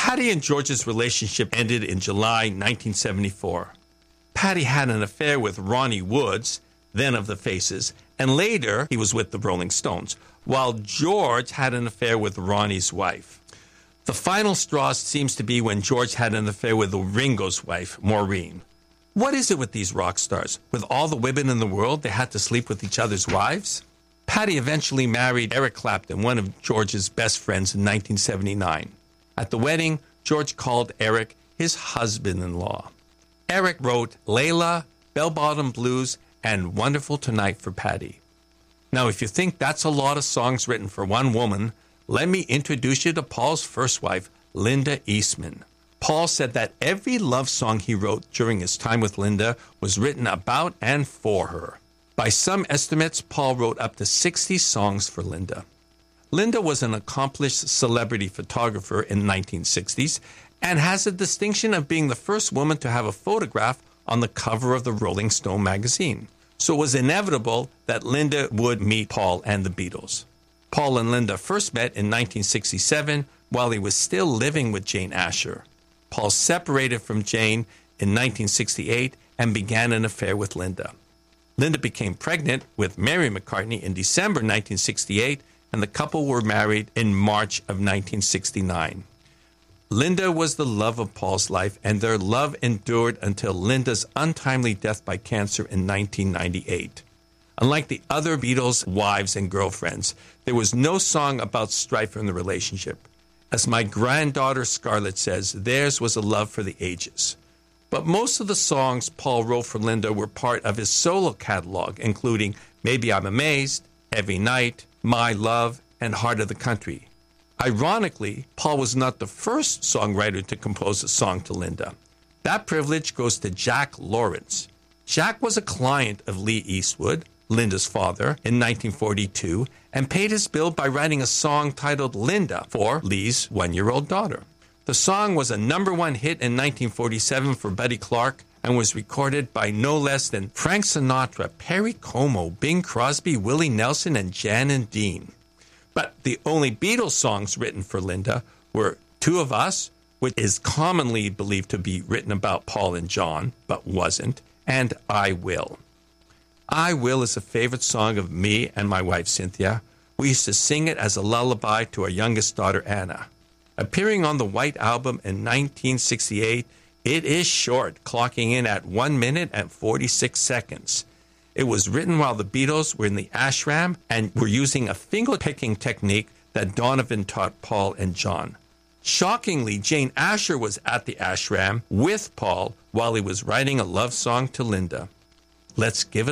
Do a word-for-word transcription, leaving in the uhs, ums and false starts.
Patty and George's relationship ended in July nineteen seventy-four. Patty had an affair with Ronnie Woods, then of the Faces, and later he was with the Rolling Stones, while George had an affair with Ronnie's wife. The final straw seems to be when George had an affair with Ringo's wife, Maureen. What is it with these rock stars? With all the women in the world, they had to sleep with each other's wives? Patty eventually married Eric Clapton, one of George's best friends, in nineteen seventy-nine. At the wedding, George called Eric his husband-in-law. Eric wrote Layla, Bell Bottom Blues, and Wonderful Tonight for Patty. Now, if you think that's a lot of songs written for one woman, let me introduce you to Paul's first wife, Linda Eastman. Paul said that every love song he wrote during his time with Linda was written about and for her. By some estimates, Paul wrote up to sixty songs for Linda. Linda was an accomplished celebrity photographer in the nineteen sixties and has the distinction of being the first woman to have a photograph on the cover of the Rolling Stone magazine. So it was inevitable that Linda would meet Paul and the Beatles. Paul and Linda first met in nineteen sixty-seven while he was still living with Jane Asher. Paul separated from Jane in nineteen sixty-eight and began an affair with Linda. Linda became pregnant with Mary McCartney in December nineteen sixty-eight, and the couple were married in March of nineteen sixty-nine. Linda was the love of Paul's life, and their love endured until Linda's untimely death by cancer in nineteen ninety-eight. Unlike the other Beatles' wives and girlfriends, there was no song about strife in the relationship. As my granddaughter Scarlett says, theirs was a love for the ages. But most of the songs Paul wrote for Linda were part of his solo catalog, including Maybe I'm Amazed, Every Night, My Love, and Heart of the Country. Ironically, Paul was not the first songwriter to compose a song to Linda. That privilege goes to Jack Lawrence. Jack was a client of Lee Eastwood, Linda's father, in nineteen forty-two, and paid his bill by writing a song titled Linda for Lee's one-year-old daughter. The song was a number one hit in nineteen forty-seven for Buddy Clark and was recorded by no less than Frank Sinatra, Perry Como, Bing Crosby, Willie Nelson, and Jan and Dean. But the only Beatles songs written for Linda were Two of Us, which is commonly believed to be written about Paul and John, but wasn't, and I Will. I Will is a favorite song of me and my wife Cynthia. We used to sing it as a lullaby to our youngest daughter Anna. Appearing on the White Album in nineteen sixty-eight, it is short, clocking in at one minute and forty-six seconds. It was written while the Beatles were in the ashram and were using a finger-picking technique that Donovan taught Paul and John. Shockingly, Jane Asher was at the ashram with Paul while he was writing a love song to Linda. Let's give it